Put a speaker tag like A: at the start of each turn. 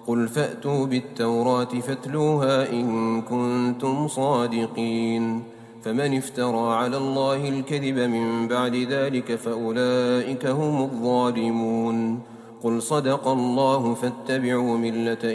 A: قل فأتوا بالتوراة فاتلوها إن كنتم صادقين فمن افترى على الله الكذب من بعد ذلك فأولئك هم الظالمون قل صدق الله فاتبعوا ملة